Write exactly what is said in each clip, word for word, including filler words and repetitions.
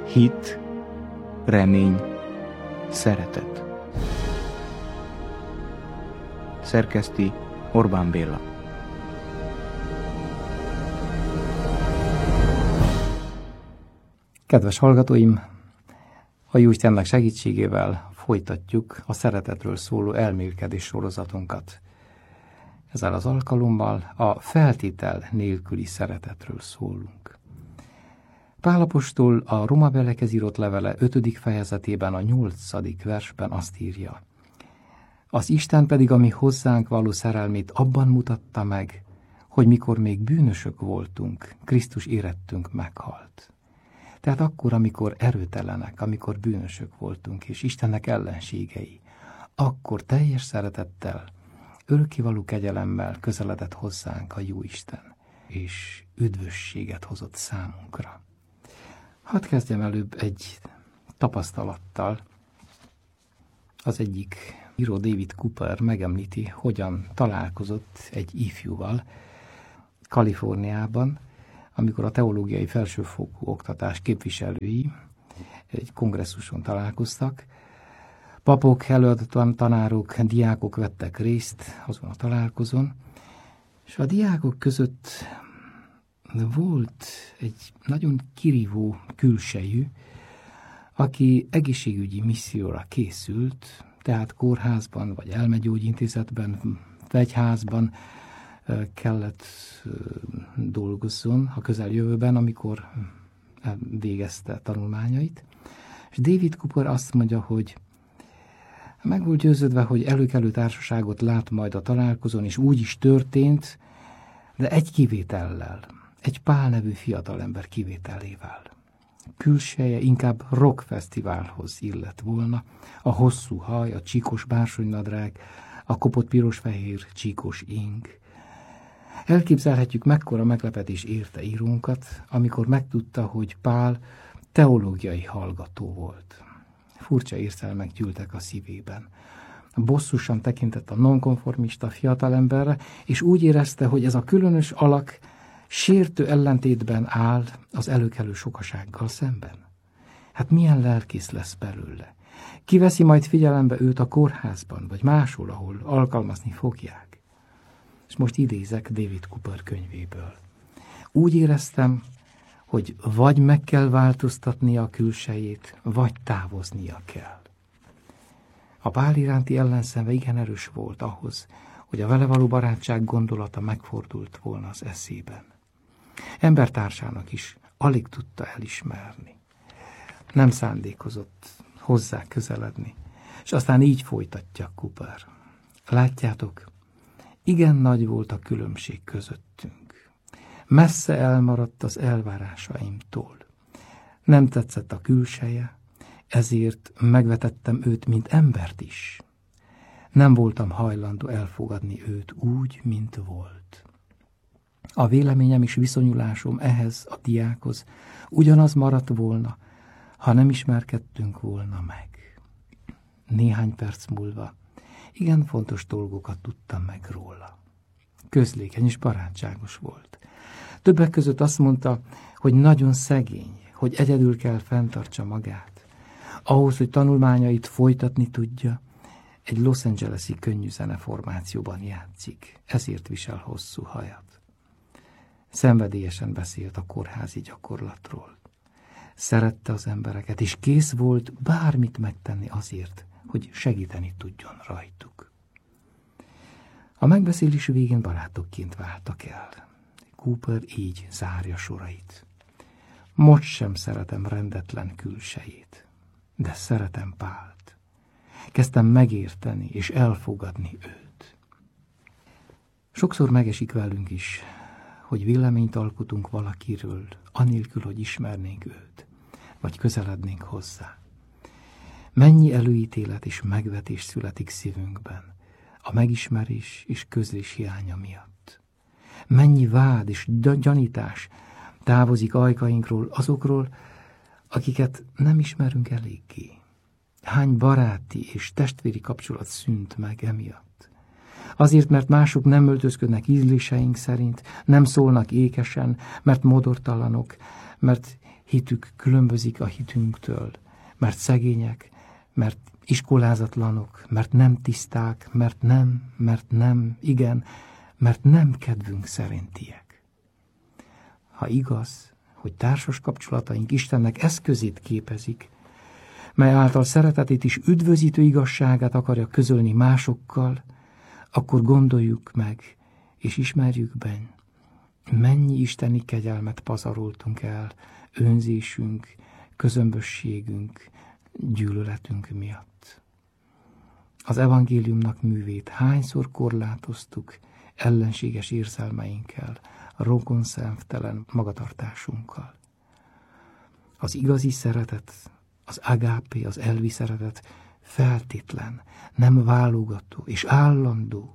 hit, remény, szeretet. Szerkeszti Orbán Béla. Kedves hallgatóim, a Jóistennek segítségével folytatjuk a szeretetről szóló elmélkedés sorozatunkat. Ezzel az alkalommal a feltétel nélküli szeretetről szólunk. Pál apostol a Rómabeliekhez írott levele ötödik fejezetében a nyolcadik versben azt írja: az Isten pedig a mi hozzánk való szerelmét abban mutatta meg, hogy mikor még bűnösök voltunk, Krisztus érettünk meghalt. Tehát akkor, amikor erőtelenek, amikor bűnösök voltunk, és Istennek ellenségei, akkor teljes szeretettel, örökkévaló kegyelemmel közeledett hozzánk a Jóisten, és üdvösséget hozott számunkra. Hadd kezdjem előbb egy tapasztalattal. Az egyik író, David Cooper megemlíti, hogyan találkozott egy ifjúval Kaliforniában, amikor a teológiai felsőfokú oktatás képviselői egy kongresszuson találkoztak. Papok, előadó tanárok, diákok vettek részt azon a találkozón, és a diákok között volt egy nagyon kirívó külsejű, aki egészségügyi misszióra készült, tehát kórházban, vagy elmegyógyintézetben, vegyházban kellett dolgozzon a közeljövőben, amikor végezte tanulmányait. És David Cooper azt mondja, hogy meg volt győződve, hogy előkelő társaságot lát majd a találkozón, és úgy is történt, de egy kivétellel, egy Pál nevű fiatalember kivételével. Külseje inkább rockfesztiválhoz illett volna, a hosszú haj, a csíkos bársonynadrág, a kopott piros-fehér csíkos ing. Elképzelhetjük, mekkora meglepetés érte írónkat, amikor megtudta, hogy Pál teológiai hallgató volt. Furcsa érzelmek gyűltek a szívében. Bosszusan tekintett a nonkonformista fiatalemberre, és úgy érezte, hogy ez a különös alak sértő ellentétben áll az előkelő sokasággal szemben. Hát milyen lelkész lesz belőle? Ki veszi majd figyelembe őt a kórházban, vagy máshol, ahol alkalmazni fogják? És most idézek David Cooper könyvéből. Úgy éreztem, hogy vagy meg kell változtatnia a külsejét, vagy távoznia kell. A Pál iránti ellenszenve igen erős volt ahhoz, hogy a vele való barátság gondolata megfordult volna az eszében. Embertársának is alig tudta elismerni. Nem szándékozott hozzá közeledni, és aztán így folytatja Cooper. Látjátok, igen nagy volt a különbség közöttünk. Messze elmaradt az elvárásaimtól. Nem tetszett a külseje, ezért megvetettem őt, mint embert is. Nem voltam hajlandó elfogadni őt úgy, mint volt. A véleményem és viszonyulásom ehhez a diákhoz ugyanaz maradt volna, ha nem ismerkedtünk volna meg. Néhány perc múlva igen fontos dolgokat tudtam meg róla. Közlékeny és barátságos volt. Többek között azt mondta, hogy nagyon szegény, hogy egyedül kell fenntartsa magát. Ahhoz, hogy tanulmányait folytatni tudja, egy Los Angeles-i könnyűzene formációban játszik, ezért visel hosszú hajat. Szenvedélyesen beszélt a kórházi gyakorlatról. Szerette az embereket, és kész volt bármit megtenni azért, hogy segíteni tudjon rajtuk. A megbeszélés végén barátokként váltak el. Cooper így zárja sorait. Most sem szeretem rendetlen külsejét, de szeretem Pált. Kezdtem megérteni és elfogadni őt. Sokszor megesik velünk is, hogy véleményt alkotunk valakiről, anélkül, hogy ismernénk őt, vagy közelednénk hozzá. Mennyi előítélet és megvetés születik szívünkben a megismerés és közlés hiánya miatt. Mennyi vád és gyanítás távozik ajkainkról azokról, akiket nem ismerünk eléggé. Hány baráti és testvéri kapcsolat szűnt meg emiatt. Azért, mert mások nem öltözködnek ízléseink szerint, nem szólnak ékesen, mert modortalanok, mert hitük különbözik a hitünktől, mert szegények, mert iskolázatlanok, mert nem tiszták, mert nem, mert nem, igen, mert nem kedvünk szerintiek. Ha igaz, hogy társas kapcsolataink Istennek eszközét képezik, mely által szeretetét is üdvözítő igazságát akarja közölni másokkal, akkor gondoljuk meg, és ismerjük be, mennyi isteni kegyelmet pazaroltunk el önzésünk, közömbösségünk, gyűlöletünk miatt. Az evangéliumnak művét hányszor korlátoztuk ellenséges érzelmeinkkel, rokonszemtelen magatartásunkkal. Az igazi szeretet, az agápé, az elvi szeretet feltétlen, nem válogató és állandó.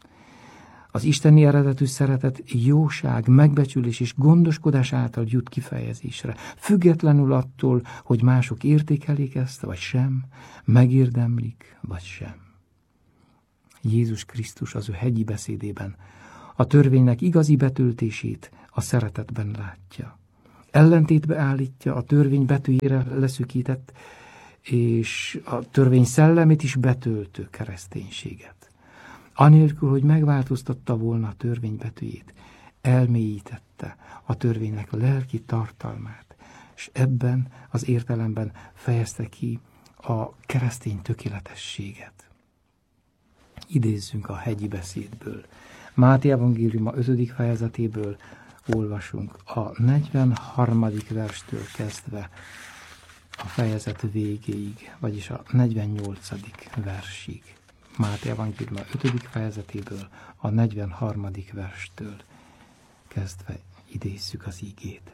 Az isteni eredetű szeretet jóság, megbecsülés és gondoskodás által jut kifejezésre, függetlenül attól, hogy mások értékelik ezt, vagy sem, megérdemlik, vagy sem. Jézus Krisztus az ő hegyi beszédében a törvénynek igazi betöltését a szeretetben látja. Ellentétbe állítja a törvény betűjére leszűkített, és a törvény szellemét is betöltő kereszténységet. Anélkül, hogy megváltoztatta volna a törvény betűjét, elmélyítette a törvénynek lelki tartalmát, és ebben az értelemben fejezte ki a keresztény tökéletességet. Idézzünk a hegyi beszédből. Máté evangéliuma ötödik fejezetéből olvasunk a negyvenharmadik verstől kezdve a fejezet végéig, vagyis a negyvennyolcadik versig. Máté evangéliuma ötödik fejezetéből a negyvenharmadik verstől kezdve idézzük az ígét.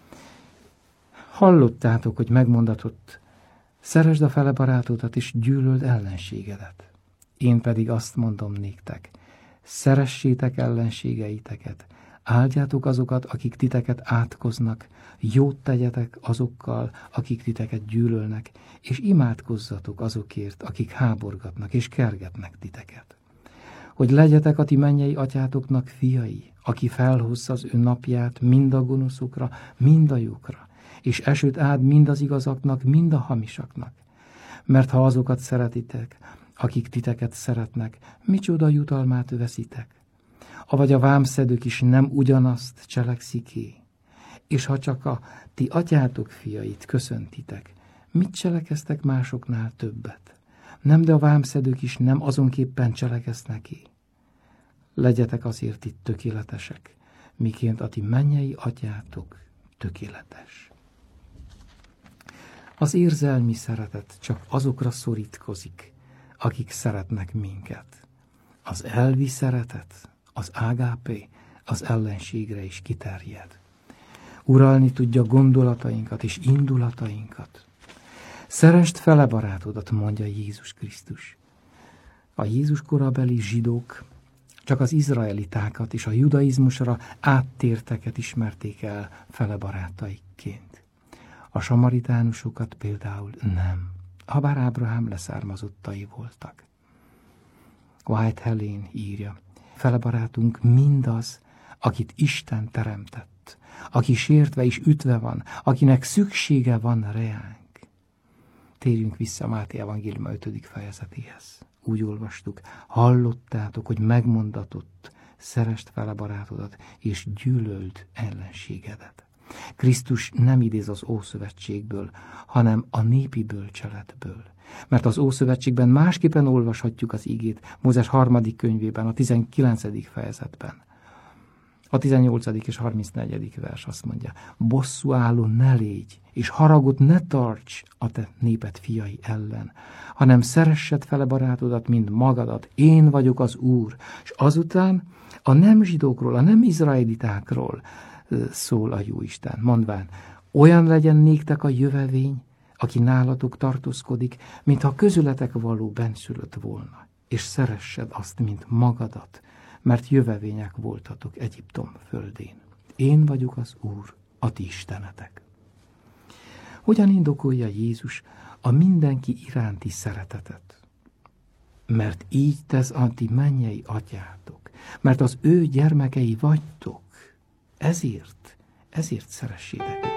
Hallottátok, hogy megmondatott, szeresd a fele barátodat és gyűlöld ellenségedet. Én pedig azt mondom néktek, szeressétek ellenségeiteket, áldjátok azokat, akik titeket átkoznak, jót tegyetek azokkal, akik titeket gyűlölnek, és imádkozzatok azokért, akik háborgatnak és kergetnek titeket. Hogy legyetek a ti mennyei atyátoknak fiai, aki felhozza az ő napját mind a gonoszokra, mind a jókra, és esőt áld mind az igazaknak, mind a hamisaknak. Mert ha azokat szeretitek, akik titeket szeretnek, micsoda jutalmát veszitek? Avagy a vámszedők is nem ugyanazt cselekszik-é? És ha csak a ti atyátok fiait köszöntitek, mit cselekeztek másoknál többet? Nem, de a vámszedők is nem azonképpen cselekeznek-é? Legyetek azért itt tökéletesek, miként a ti mennyei atyátok tökéletes. Az érzelmi szeretet csak azokra szorítkozik, akik szeretnek minket. Az elvi szeretet, az ágápé, az ellenségre is kiterjed. Uralni tudja gondolatainkat és indulatainkat. Szeresd fele barátodat, mondja Jézus Krisztus. A Jézus korabeli zsidók csak az izraelitákat és a judaizmusra áttérteket ismerték el fele barátaikként. A samaritánusokat például nem, habár Ábrahám leszármazottai voltak. White Helén írja, fele barátunk mindaz, akit Isten teremtett, aki sértve és ütve van, akinek szüksége van reánk. Térjünk vissza Máté evangéliuma ötödik fejezetéhez. Úgy olvastuk, hallottátok, hogy megmondatott, szeresd fele barátodat, és gyűlöld ellenségedet. Krisztus nem idéz az Ószövetségből, hanem a népi bölcseletből. Mert az Ószövetségben másképpen olvashatjuk az igét, Mózes harmadik könyvében, a tizenkilencedik fejezetben. A tizennyolcadik és harmincnegyedik vers azt mondja, bosszúálló ne légy, és haragot ne tarts a te néped fiai ellen, hanem szeressed fele barátodat, mint magadat, én vagyok az Úr. És azután a nem zsidókról, a nem izraelitákról szól a Jóisten, mondván, olyan legyen néktek a jövevény, aki nálatok tartózkodik, mintha közületek való benszülött volna, és szeressed azt, mint magadat, mert jövevények voltatok Egyiptom földén. Én vagyok az Úr, a ti istenetek. Hogyan indokolja Jézus a mindenki iránti szeretetet? Mert így tesz a ti mennyei atyátok, mert az ő gyermekei vagytok. Ezért, ezért szeressétek őt.